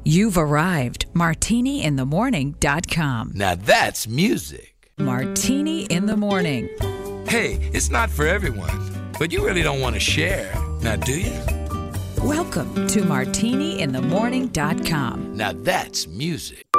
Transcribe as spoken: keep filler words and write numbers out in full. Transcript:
You've arrived. martini in the morning dot com. Now that's music. Martini in the Morning. Hey, it's not for everyone, but you really don't want to share. Now, do you? Welcome to martini in the morning dot com. Now that's music.